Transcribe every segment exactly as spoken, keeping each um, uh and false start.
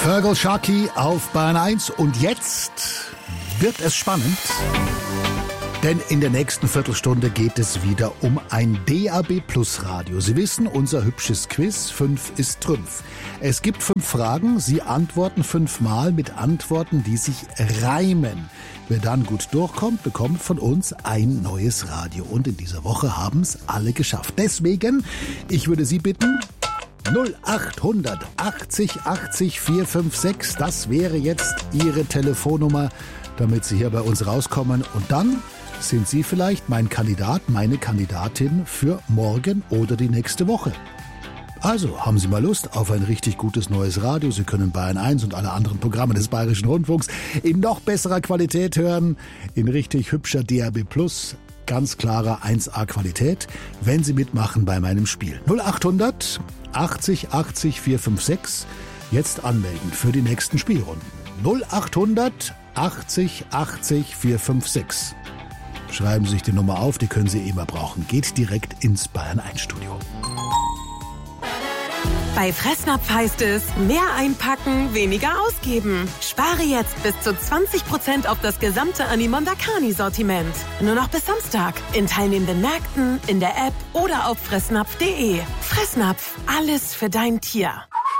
Fergal Sharkey auf Bayern eins. Und jetzt wird es spannend. Denn in der nächsten Viertelstunde geht es wieder um ein D A B Plus Radio. Sie wissen, unser hübsches Quiz, fünf ist Trümpf. Es gibt fünf Fragen, Sie antworten fünfmal mit Antworten, die sich reimen. Wer dann gut durchkommt, bekommt von uns ein neues Radio. Und in dieser Woche haben es alle geschafft. Deswegen, ich würde Sie bitten, null acht hundert achtzig achtzig vier fünf sechs, das wäre jetzt Ihre Telefonnummer, damit Sie hier bei uns rauskommen. Und dann sind Sie vielleicht mein Kandidat, meine Kandidatin für morgen oder die nächste Woche. Also, haben Sie mal Lust auf ein richtig gutes neues Radio? Sie können Bayern eins und alle anderen Programme des Bayerischen Rundfunks in noch besserer Qualität hören, in richtig hübscher D A B Plus, ganz klarer eins A Qualität, wenn Sie mitmachen bei meinem Spiel. null acht hundert achtzig achtzig vier fünf sechs, jetzt anmelden für die nächsten Spielrunden. null acht hundert achtzig achtzig vier fünf sechs. Schreiben Sie sich die Nummer auf, die können Sie immer brauchen. Geht direkt ins Bayern eins Studio. Bei Fressnapf heißt es, mehr einpacken, weniger ausgeben. Spare jetzt bis zu zwanzig Prozent auf das gesamte Animonda Carni-Sortiment. Nur noch bis Samstag. In teilnehmenden Märkten, in der App oder auf fressnapf punkt de. Fressnapf, alles für dein Tier.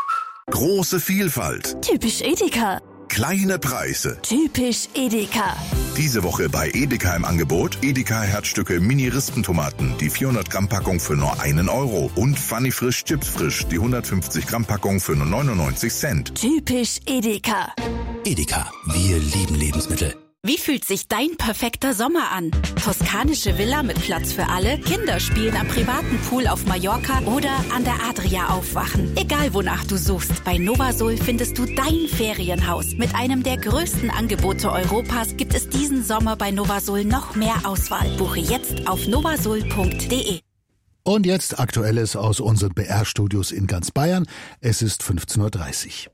Große Vielfalt. Typisch Edeka. Kleine Preise. Typisch Edeka. Diese Woche bei Edeka im Angebot Edeka Herzstücke Mini-Rispentomaten, die vierhundert Gramm Packung für nur einen Euro und Funny Frisch Chips Frisch, die hundertfünfzig Gramm Packung für nur neunundneunzig Cent. Typisch Edeka. Edeka, wir lieben Lebensmittel. Wie fühlt sich dein perfekter Sommer an? Toskanische Villa mit Platz für alle, Kinder spielen am privaten Pool auf Mallorca oder an der Adria aufwachen. Egal wonach du suchst, bei Novasol findest du dein Ferienhaus. Mit einem der größten Angebote Europas gibt es diesen Sommer bei Novasol noch mehr Auswahl. Buche jetzt auf novasol punkt de. Und jetzt Aktuelles aus unseren B R-Studios in ganz Bayern. Es ist fünfzehn Uhr dreißig.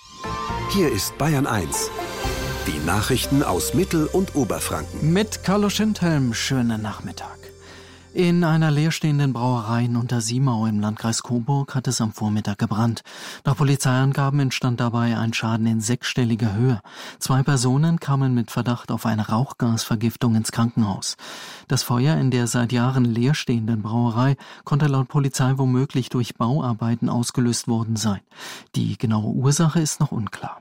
Hier ist Bayern eins. Die Nachrichten aus Mittel- und Oberfranken. Mit Carlo Schindhelm, schönen Nachmittag. In einer leerstehenden Brauerei in Untersiemau im Landkreis Coburg hat es am Vormittag gebrannt. Nach Polizeiangaben entstand dabei ein Schaden in sechsstelliger Höhe. Zwei Personen kamen mit Verdacht auf eine Rauchgasvergiftung ins Krankenhaus. Das Feuer in der seit Jahren leerstehenden Brauerei konnte laut Polizei womöglich durch Bauarbeiten ausgelöst worden sein. Die genaue Ursache ist noch unklar.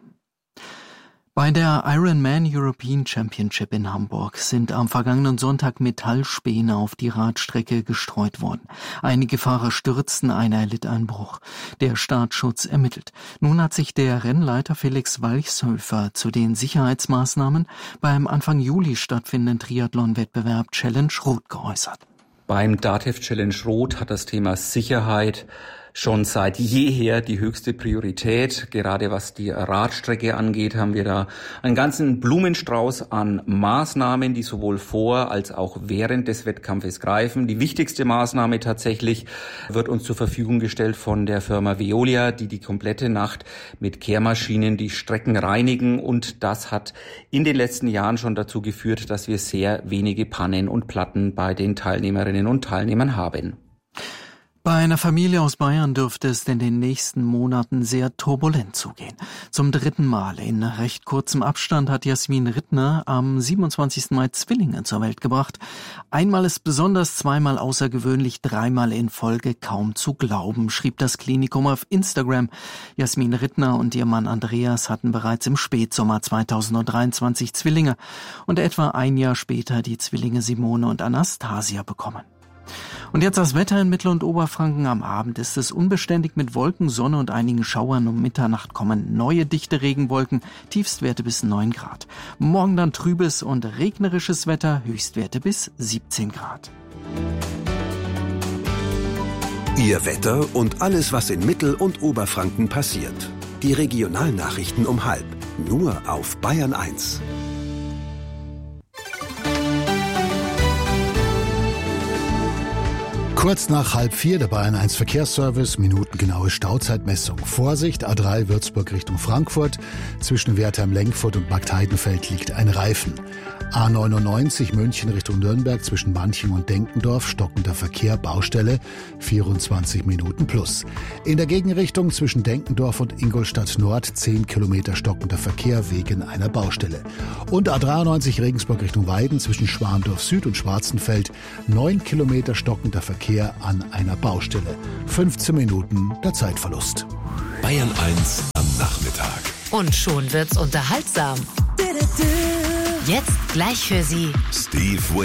Bei der Ironman European Championship in Hamburg sind am vergangenen Sonntag Metallspäne auf die Radstrecke gestreut worden. Einige Fahrer stürzten, einer erlitt einen Bruch. Der Staatsschutz ermittelt. Nun hat sich der Rennleiter Felix Walchshöfer zu den Sicherheitsmaßnahmen beim Anfang Juli stattfindenden Triathlon-Wettbewerb Challenge Rot geäußert. Beim DATEV Challenge Rot hat das Thema Sicherheit schon seit jeher die höchste Priorität. Gerade was die Radstrecke angeht, haben wir da einen ganzen Blumenstrauß an Maßnahmen, die sowohl vor als auch während des Wettkampfes greifen. Die wichtigste Maßnahme tatsächlich wird uns zur Verfügung gestellt von der Firma Veolia, die die komplette Nacht mit Kehrmaschinen die Strecken reinigen. Und das hat in den letzten Jahren schon dazu geführt, dass wir sehr wenige Pannen und Platten bei den Teilnehmerinnen und Teilnehmern haben. Bei einer Familie aus Bayern dürfte es in den nächsten Monaten sehr turbulent zugehen. Zum dritten Mal in recht kurzem Abstand hat Jasmin Rittner am siebenundzwanzigsten Mai Zwillinge zur Welt gebracht. Einmal ist besonders, zweimal außergewöhnlich, dreimal in Folge kaum zu glauben, schrieb das Klinikum auf Instagram. Jasmin Rittner und ihr Mann Andreas hatten bereits im Spätsommer zweitausenddreiundzwanzig Zwillinge und etwa ein Jahr später die Zwillinge Simone und Anastasia bekommen. Und jetzt das Wetter in Mittel- und Oberfranken. Am Abend ist es unbeständig mit Wolken, Sonne und einigen Schauern. Um Mitternacht kommen neue dichte Regenwolken, Tiefstwerte bis neun Grad. Morgen dann trübes und regnerisches Wetter, Höchstwerte bis siebzehn Grad. Ihr Wetter und alles, was in Mittel- und Oberfranken passiert. Die Regionalnachrichten um halb. Nur auf Bayern eins. Kurz nach halb vier der Bayern eins Verkehrsservice, minutengenaue Stauzeitmessung. Vorsicht, A drei Würzburg Richtung Frankfurt. Zwischen Wertheim-Lenkfurt und Marktheidenfeld liegt ein Reifen. A neunundneunzig München Richtung Nürnberg zwischen Manching und Denkendorf, stockender Verkehr, Baustelle, vierundzwanzig Minuten plus. In der Gegenrichtung zwischen Denkendorf und Ingolstadt Nord zehn Kilometer stockender Verkehr wegen einer Baustelle. Und A dreiundneunzig Regensburg Richtung Weiden zwischen Schwandorf Süd und Schwarzenfeld, neun Kilometer stockender Verkehr an einer Baustelle. fünfzehn Minuten der Zeitverlust. Bayern eins am Nachmittag. Und schon wird's unterhaltsam. Jetzt gleich für Sie Steve Will.